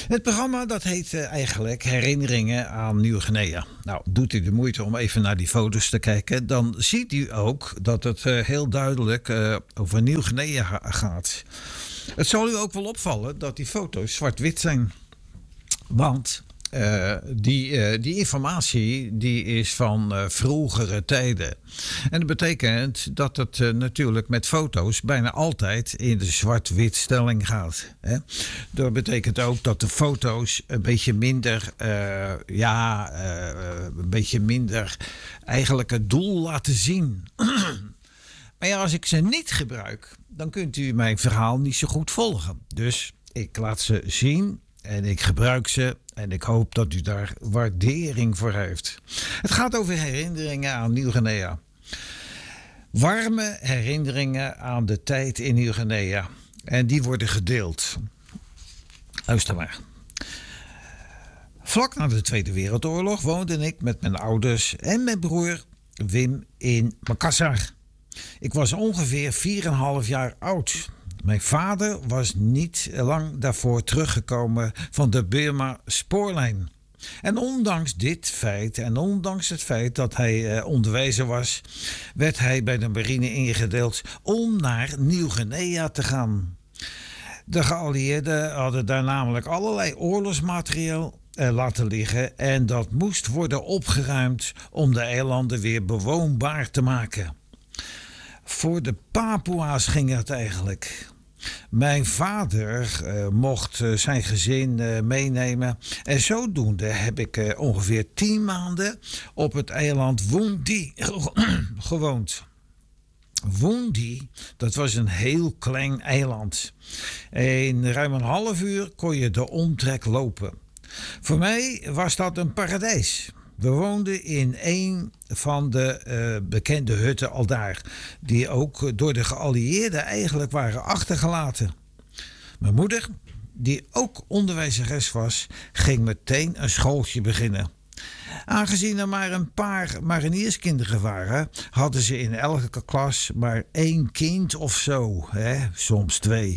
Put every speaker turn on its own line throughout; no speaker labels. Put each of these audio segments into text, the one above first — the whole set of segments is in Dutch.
Het programma dat heet eigenlijk Herinneringen aan Nieuw-Guinea. Nou, doet u de moeite om even naar die foto's te kijken, dan ziet u ook dat het heel duidelijk over Nieuw-Guinea gaat. Het zal u ook wel opvallen dat die foto's zwart-wit zijn. Want die informatie die is van vroegere tijden. En dat betekent dat het natuurlijk met foto's bijna altijd in de zwart-wit stelling gaat. Hè? Dat betekent ook dat de foto's een beetje minder, een beetje minder eigenlijk het doel laten zien. Maar ja, als ik ze niet gebruik, dan kunt u mijn verhaal niet zo goed volgen. Dus ik laat ze zien en ik gebruik ze en ik hoop dat u daar waardering voor heeft. Het gaat over herinneringen aan Nieuw-Guinea. Warme herinneringen aan de tijd in Nieuw-Guinea. En die worden gedeeld. Luister maar. Vlak na de Tweede Wereldoorlog woonde ik met mijn ouders en mijn broer Wim in Makassar. Ik was ongeveer 4,5 jaar oud. Mijn vader was niet lang daarvoor teruggekomen van de Burma-spoorlijn. En ondanks dit feit en ondanks het feit dat hij onderwezer was, werd hij bij de marine ingedeeld om naar Nieuw-Guinea te gaan. De geallieerden hadden daar namelijk allerlei oorlogsmateriaal laten liggen en dat moest worden opgeruimd om de eilanden weer bewoonbaar te maken. Voor de Papua's ging het eigenlijk. Mijn vader mocht zijn gezin meenemen en zodoende heb ik ongeveer 10 maanden op het eiland Wundi gewoond. Wundi, dat was een heel klein eiland. In ruim een half uur kon je de omtrek lopen. Voor mij was dat een paradijs. We woonden in een van de bekende hutten aldaar, die ook door de geallieerden eigenlijk waren achtergelaten. Mijn moeder, die ook onderwijzeres was, ging meteen een schooltje beginnen. Aangezien er maar een paar marinierskinderen waren, hadden ze in elke klas maar 1 kind of zo, soms 2.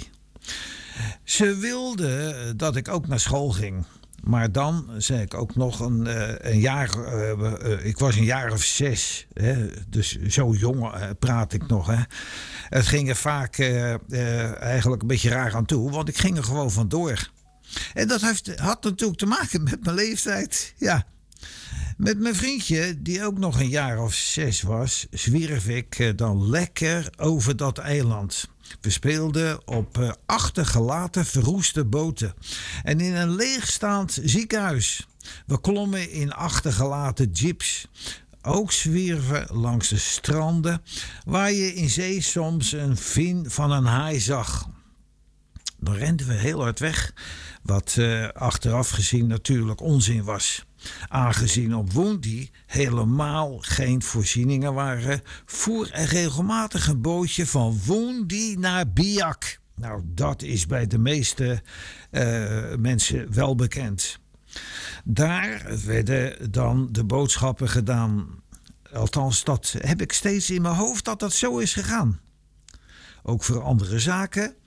Ze wilden dat ik ook naar school ging. Maar dan zei ik ook nog een jaar, ik was een jaar of 6, dus zo jong praat ik nog. Het ging er vaak eigenlijk een beetje raar aan toe, want ik ging er gewoon vandoor. En dat had natuurlijk te maken met mijn leeftijd, ja. Met mijn vriendje, die ook nog een jaar of 6 was, zwierf ik dan lekker over dat eiland. We speelden op achtergelaten verroeste boten en in een leegstaand ziekenhuis. We klommen in achtergelaten jeeps. Ook zwierven langs de stranden waar je in zee soms een vin van een haai zag. Dan renden we heel hard weg, wat achteraf gezien natuurlijk onzin was. Aangezien op Wundi helemaal geen voorzieningen waren, voer er regelmatig een bootje van Wundi naar Biak. Nou, dat is bij de meeste mensen wel bekend. Daar werden dan de boodschappen gedaan. Althans, dat heb ik steeds in mijn hoofd dat dat zo is gegaan. Ook voor andere zaken